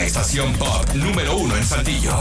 La estación pop número 1 en Saltillo.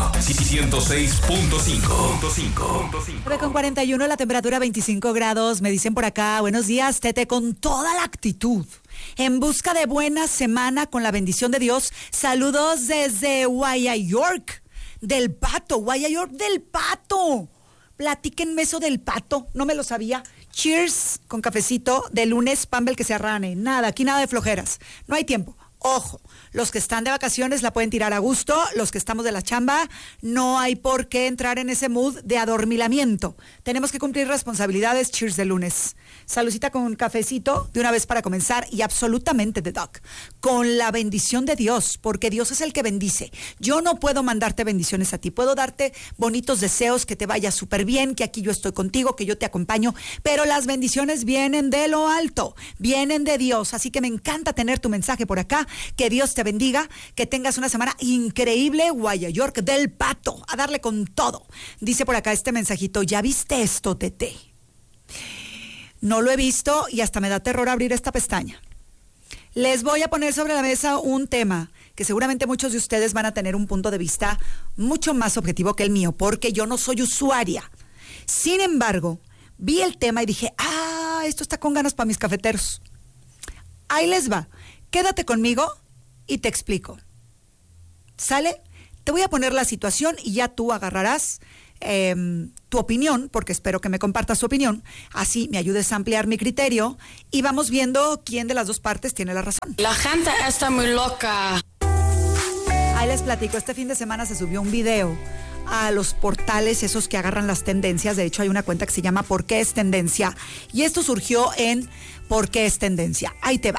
106.5. 9:41, la temperatura 25 grados. Me dicen por acá, buenos días, Tete, con toda la actitud. En busca de buena semana con la bendición de Dios. Saludos desde York del Pato. York del Pato. Platíquenme eso del pato, no me lo sabía. Cheers con cafecito de lunes, Pambel que se arrane. Nada, aquí nada de flojeras. No hay tiempo. Ojo, los que están de vacaciones la pueden tirar a gusto, los que estamos de la chamba, no hay por qué entrar en ese mood de adormilamiento. Tenemos que cumplir responsabilidades. Cheers de lunes. Saludcita con cafecito de una vez para comenzar y absolutamente de Doc. Con la bendición de Dios, porque Dios es el que bendice. Yo no puedo mandarte bendiciones a ti, puedo darte bonitos deseos, que te vaya súper bien, que aquí yo estoy contigo, que yo te acompaño, pero las bendiciones vienen de lo alto, vienen de Dios, así que me encanta tener tu mensaje por acá. Que Dios te bendiga, que tengas una semana increíble. York del Pato, a darle con todo. Dice por acá este mensajito, ¿ya viste esto, Tete? No lo he visto y hasta me da terror abrir esta pestaña. Les voy a poner sobre la mesa un tema que seguramente muchos de ustedes van a tener un punto de vista mucho más objetivo que el mío, porque yo no soy usuaria. Sin embargo, vi el tema y dije, esto está con ganas para mis cafeteros. Ahí les va. Quédate conmigo y te explico. ¿Sale? Te voy a poner la situación y ya tú agarrarás tu opinión, porque espero que me compartas tu opinión. Así me ayudes a ampliar mi criterio y vamos viendo quién de las dos partes tiene la razón. La gente está muy loca. Ahí les platico. Este fin de semana se subió un video a los portales esos que agarran las tendencias. De hecho, hay una cuenta que se llama ¿Por qué es tendencia? Y esto surgió en ¿Por qué es tendencia? Ahí te va.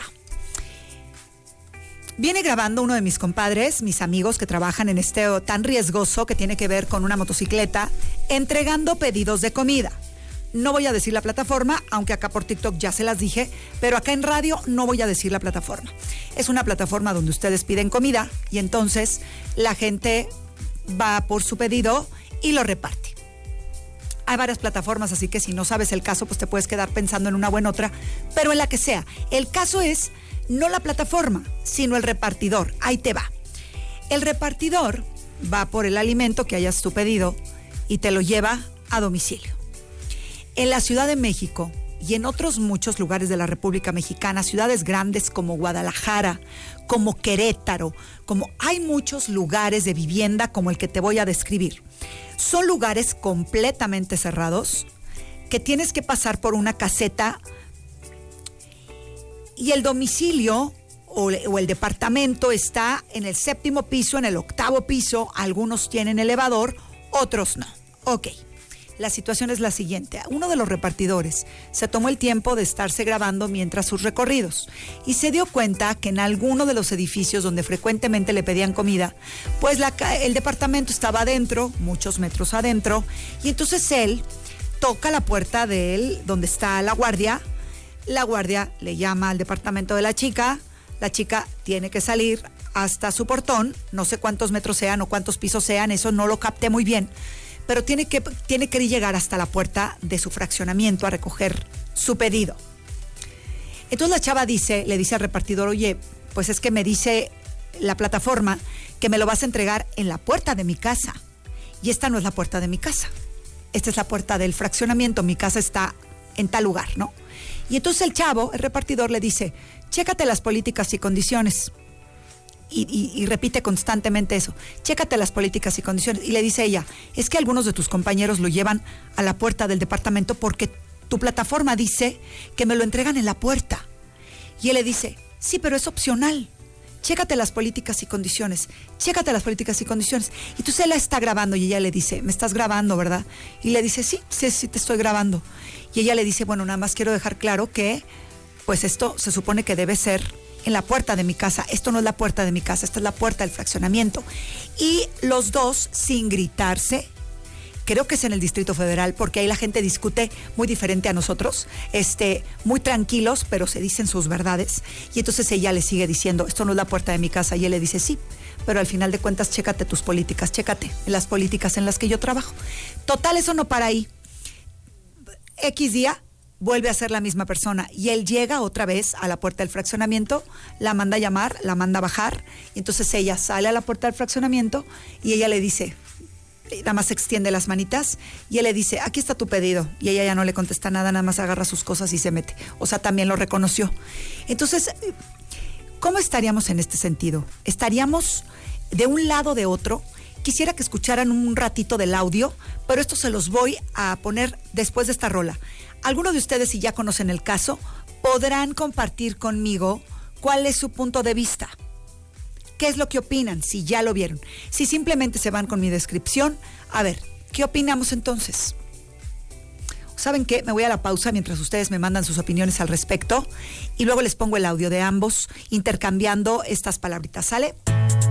Viene grabando uno de mis compadres, mis amigos que trabajan en este tan riesgoso que tiene que ver con una motocicleta, entregando pedidos de comida. No voy a decir la plataforma, aunque acá por TikTok ya se las dije, pero acá en radio no voy a decir la plataforma. Es una plataforma donde ustedes piden comida y entonces la gente va por su pedido y lo reparte. Hay varias plataformas, así que si no sabes el caso, pues te puedes quedar pensando en una o en otra, pero en la que sea. El caso es no la plataforma, sino el repartidor. Ahí te va. El repartidor va por el alimento que hayas tú pedido y te lo lleva a domicilio. En la Ciudad de México y en otros muchos lugares de la República Mexicana, ciudades grandes como Guadalajara, como Querétaro, como hay muchos lugares de vivienda como el que te voy a describir. Son lugares completamente cerrados que tienes que pasar por una caseta y el domicilio o el departamento está en el 7º piso, en el 8º piso. Algunos tienen elevador, otros no. Ok, la situación es la siguiente. Uno de los repartidores se tomó el tiempo de estarse grabando mientras sus recorridos y se dio cuenta que en alguno de los edificios donde frecuentemente le pedían comida, pues el departamento estaba adentro, muchos metros adentro, y entonces él toca la puerta de él donde está la guardia. La guardia le llama al departamento de la chica tiene que salir hasta su portón, no sé cuántos metros sean o cuántos pisos sean, eso no lo capté muy bien, pero tiene que llegar hasta la puerta de su fraccionamiento a recoger su pedido. Entonces la chava le dice al repartidor, oye, pues es que me dice la plataforma que me lo vas a entregar en la puerta de mi casa, y esta no es la puerta de mi casa, esta es la puerta del fraccionamiento, mi casa está en tal lugar, ¿no? Y entonces el repartidor le dice, chécate las políticas y condiciones. Y repite constantemente eso, chécate las políticas y condiciones. Y le dice ella, es que algunos de tus compañeros lo llevan a la puerta del departamento porque tu plataforma dice que me lo entregan en la puerta. Y él le dice, sí, pero es opcional. Chécate las políticas y condiciones. Chécate las políticas y condiciones. Y entonces él la está grabando y ella le dice, me estás grabando, ¿verdad? Y le dice, sí, te estoy grabando. Y ella le dice, bueno, nada más quiero dejar claro que pues esto se supone que debe ser en la puerta de mi casa. Esto no es la puerta de mi casa, esta es la puerta del fraccionamiento. Y los dos, sin gritarse, creo que es en el Distrito Federal, porque ahí la gente discute muy diferente a nosotros, muy tranquilos, pero se dicen sus verdades. Y entonces ella le sigue diciendo, esto no es la puerta de mi casa, y él le dice, sí, pero al final de cuentas, chécate tus políticas, chécate las políticas en las que yo trabajo. Total, eso no para ahí. X día, vuelve a ser la misma persona y él llega otra vez a la puerta del fraccionamiento, la manda a llamar, la manda a bajar, y entonces ella sale a la puerta del fraccionamiento y ella le dice, nada más extiende las manitas y él le dice, aquí está tu pedido, y ella ya no le contesta nada, nada más agarra sus cosas y se mete. O sea, también lo reconoció. Entonces, ¿cómo estaríamos en este sentido? ¿Estaríamos de un lado o de otro? Quisiera que escucharan un ratito del audio, pero esto se los voy a poner después de esta rola. Algunos de ustedes, si ya conocen el caso, podrán compartir conmigo cuál es su punto de vista. ¿Qué es lo que opinan? Si ya lo vieron. Si simplemente se van con mi descripción, a ver, ¿qué opinamos entonces? ¿Saben qué? Me voy a la pausa mientras ustedes me mandan sus opiniones al respecto y luego les pongo el audio de ambos intercambiando estas palabritas. ¿Sale?